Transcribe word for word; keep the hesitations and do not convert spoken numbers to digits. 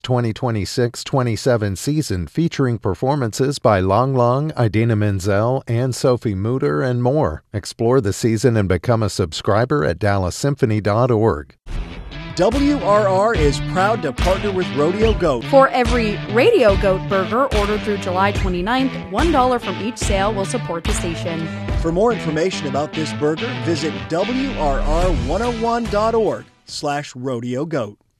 twenty twenty-six twenty-seven season featuring performances by Lang Lang, Idina Menzel, and Sophie Mutter, and more. Explore the season and become a subscriber at dallas symphony dot org. W R R is proud to partner with Rodeo Goat. For every Radio Goat burger ordered through July twenty-ninth, one dollar from each sale will support the station. For more information about this burger, visit W R R one oh one dot org slash rodeo goat.